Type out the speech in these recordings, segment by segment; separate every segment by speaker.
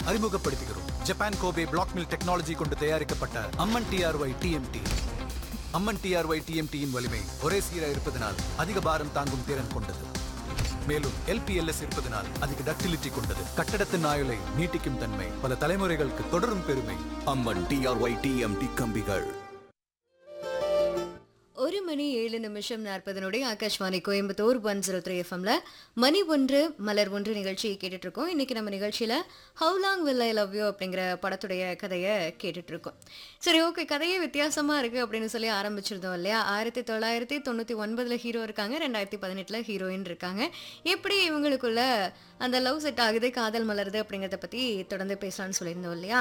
Speaker 1: அறிமுகப்படுத்துகிறோம். Japan Kobe black mill technology கொண்டு தயாரிக்கப்பட்ட அம்மன் டிஆர்ஒய் டிஎம்டி. அம்மன் டிஆர்ஒய் டிஎம்டியின் வலிமை ஒரே சீராக இருப்பதனால் அதிக பாரம் தாங்கும் திறன் கொண்டது. மேலும் எல்பிஎல்எஸ் இருப்பதனால் அதிக டக்டிலிட்டி கொண்டது. கட்டடத்தின் ஆயுளை நீட்டிக்கும் தன்மை, பல தலைமுறைகளுக்கு தொடரும் பெருமை.
Speaker 2: அம்மன் டிஆர்ஒய் டிஎம்டி கம்பிகள்.
Speaker 3: 1:07:40 ஆகாஷ்வாணி கோயம்புத்தூர் 103 எஃப்எம்ல மணி ஒன்று மலர் ஒன்று நிகழ்ச்சியை கேட்டுட்டு இருக்கோம். இன்னைக்கு நம்ம நிகழ்ச்சியில how long will I love you அப்படிங்கிற படத்துடைய கதையை கேட்டுட்டு இருக்கோம். சரி, ஓகே, கதையே வித்தியாசமா இருக்கு அப்படின்னு சொல்லி ஆரம்பிச்சிருந்தோம் இல்லையா? 1999 ஹீரோ இருக்காங்க, 2018 ஹீரோயின் இருக்காங்க. எப்படி இவங்களுக்குள்ள அந்த லவ் செட் ஆகுது, காதல் மலருது அப்படிங்கிறத பத்தி தொடர்ந்து பேசலாம்னு சொல்லியிருந்தோம் இல்லையா?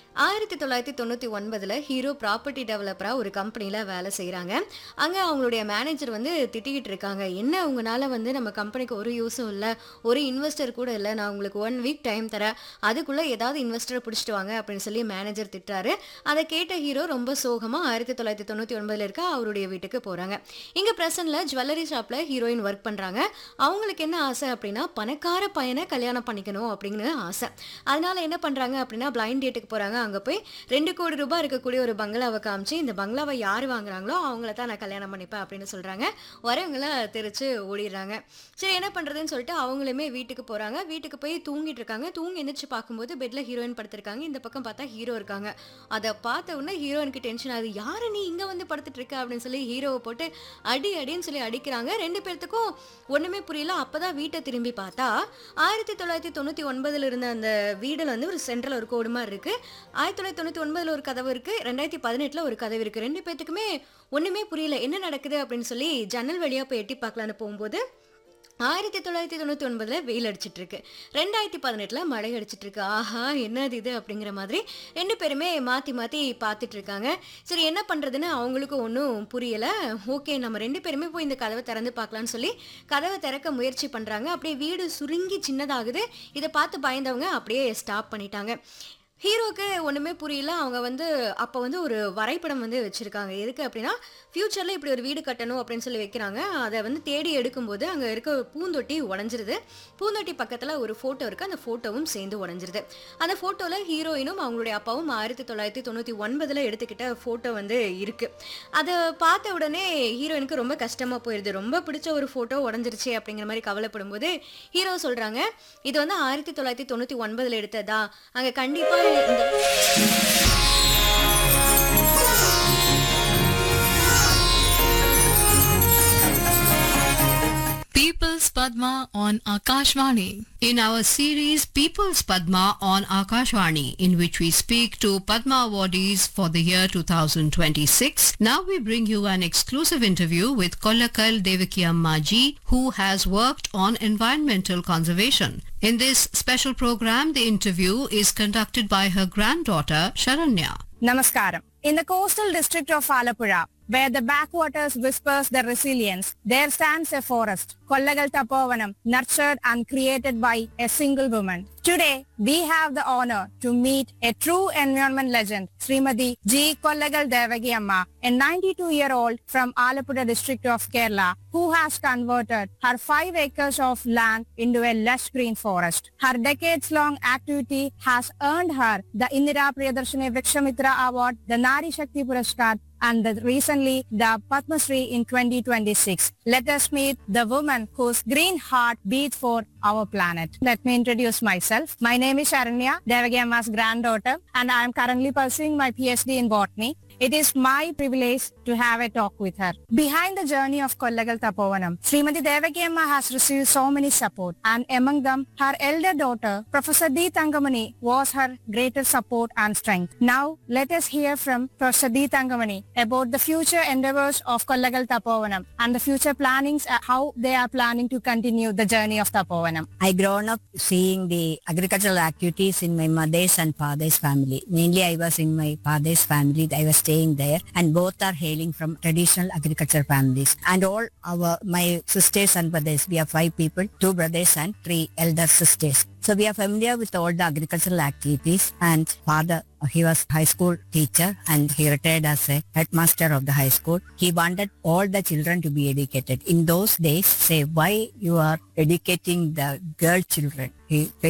Speaker 3: 1999 ஹீரோ ப்ராப்பர்ட்டி டெவலப்பரா ஒரு கம்பெனில வேலை செய்யறாங்க. அங்கே அவங்களுடைய மேனேஜர் வந்து திட்டிக்கிட்டு இருக்காங்க, என்ன உங்களால் வந்து நம்ம கம்பெனிக்கு ஒரு யூஸும் இல்லை, ஒரு இன்வெஸ்டர் கூட இல்லை, நான் உங்களுக்கு 1 வீக் டைம் தரேன், அதுக்குள்ளே ஏதாவது இன்வெஸ்டரை பிடிச்சிட்டு வாங்க அப்படின்னு சொல்லி மேனேஜர் திட்டுறாரு. அதை கேட்ட ஹீரோ ரொம்ப சோகமாக 1999 இருக்க அவருடைய வீட்டுக்கு போகிறாங்க. இங்கே பிரசன்ட்ல ஜுவல்லரி ஷாப்பில் ஹீரோயின் ஒர்க் பண்ணுறாங்க. அவங்களுக்கு என்ன ஆசை அப்படின்னா பணக்கார பையனை கல்யாணம் பண்ணிக்கணும் அப்படின்னு ஆசை. அதனால என்ன பண்ணுறாங்க அப்படின்னா பிளைண்ட் டேட்டுக்கு போகிறாங்க. அங்கே போய் 2 கோடி ரூபாய் இருக்கக்கூடிய ஒரு பங்களாவை காமிச்சு, இந்த பங்களாவை யார் வாங்குறாங்களோ அவங்கள தான் நான் கல்யாணம் பண்ணிப்பேன் அப்படின்னு சொல்றாங்க. வரவங்களை தெரிச்சு ஓடிடுறாங்க. சரி, என்ன பண்றதுன்னு சொல்லிட்டு அவங்களுமே வீட்டுக்கு போறாங்க. வீட்டுக்கு போய் தூங்கிட்டு இருக்காங்க. தூங்கி எந்திரிச்சு பார்க்கும்போது பெட்ல ஹீரோயின் படுத்திருக்காங்க. இந்த பக்கம் பார்த்தா ஹீரோ இருக்காங்க. அதை பார்த்த உடனே ஹீரோயினுக்கு டென்ஷன் ஆகுது. யாரு நீ இங்க வந்து படுத்துட்டு இருக்க அப்படின்னு சொல்லி ஹீரோவை போட்டு அடின்னு சொல்லி அடிக்கிறாங்க. 2 பேர்த்துக்கும் ஒண்ணுமே புரியல. அப்பதான் வீட்டை திரும்பி பார்த்தா 1999 இருந்த அந்த வீடுல வந்து ஒரு சென்ட்ரல் ஒரு கோடு மாதிரி இருக்கு. 1999 ஒரு கதவு இருக்கு, 2018 ஒரு கதவு இருக்கு. 2 பேத்துக்குமே ஒண்ணுமே புரியல, என்ன நடக்குது அப்படின்னு சொல்லி ஜன்னல் வழியா போய் எட்டி பார்க்கலான்னு போகும்போது 1999 வெயில் அடிச்சிட்டு இருக்கு, 2018 மழை அடிச்சிட்டு இருக்கு. ஆஹா, என்னது இது அப்படிங்கிற மாதிரி 2 பேருமே மாத்தி மாத்தி பார்த்துட்டு இருக்காங்க. சரி, என்ன பண்றதுன்னு அவங்களுக்கு ஒன்றும் புரியல. ஓகே, நம்ம 2 பேருமே போய் இந்த கதவை திறந்து பார்க்கலான்னு சொல்லி கதவை திறக்க முயற்சி பண்றாங்க. அப்படியே வீடு சுருங்கி சின்னதாகுது. இதை பார்த்து பயந்தவங்க அப்படியே ஸ்டாப் பண்ணிட்டாங்க. ஹீரோக்கு ஒன்றுமே புரியல. அவங்க வந்து அப்போ வந்து ஒரு வரைபடம் வந்து வச்சுருக்காங்க. எதுக்கு அப்படின்னா ஃப்யூச்சரில் இப்படி ஒரு வீடு கட்டணும் அப்படின்னு சொல்லி வைக்கிறாங்க. அதை வந்து தேடி எடுக்கும்போது அங்கே இருக்க பூந்தொட்டி உடஞ்சிருது. பூந்தொட்டி பக்கத்தில் ஒரு ஃபோட்டோ இருக்குது, அந்த ஃபோட்டோவும் சேர்ந்து உடஞ்சிருது. அந்த ஃபோட்டோவில் ஹீரோயினும் அவங்களுடைய அப்பாவும் 1999 எடுத்துக்கிட்ட ஃபோட்டோ வந்து இருக்குது. அதை பார்த்த உடனே ஹீரோயினுக்கு ரொம்ப கஷ்டமாக போயிடுது. ரொம்ப பிடிச்ச ஒரு ஃபோட்டோ உடஞ்சிருச்சு அப்படிங்கிற மாதிரி கவலைப்படும் போது ஹீரோ சொல்கிறாங்க, இது வந்து 1999 எடுத்ததா, அங்கே கண்டிப்பாக
Speaker 4: People's Padma on Akashvani. In our series People's Padma on Akashvani, in which we speak to Padma awardees for the year 2026, now we bring you an exclusive interview with Kollakal Devakiyamma ji, who has worked on environmental conservation. In this special program, the interview is conducted by her granddaughter Sharanya.
Speaker 5: Namaskaram. In the coastal district of Alappuzha, where the backwaters whispers their resilience, there stands a forest, Kollagal Tapovanam, nurtured and created by a single woman. Today, we have the honor to meet a true environment legend, Srimati G. Kollagal Devakiyamma, a 92-year-old from Alappuzha district of Kerala, who has converted her 5 acres of land into a lush green forest. Her decades-long activity has earned her the Indira Priyadarshini Vrikshamitra Award, the Nari Shakti Puraskar, and recently the Padma Shri in 2026. Let us meet the woman whose green heart beats for our planet. Let me introduce myself. My name is Sharanya, Devakiyamma's granddaughter, and I am currently pursuing my PhD in botany. It is my privilege to have a talk with her. Behind the journey of Kollagal Tapovanam, Srimati Devakiyamma has received so many support, and among them, her elder daughter, Professor D. Thangamani, was her greatest support and strength. Now, let us hear from Professor D. Thangamani about the future endeavors of Kollagal Tapovanam and the future plannings, how they are planning to continue the journey of Tapovanam.
Speaker 6: I grown up seeing the agricultural activities in my mother's and father's family. Mainly I was in my father's family. I was staying there, and both are hailing from traditional agriculture families. And all my sisters and brothers, we are 5 people, 2 brothers and 3 elder sisters. So we are familiar with all the agricultural activities, and father, he was high school teacher and he retired as a headmaster of the high school. He wanted all the children to be educated. In those days, say, why you are educating the girl children? He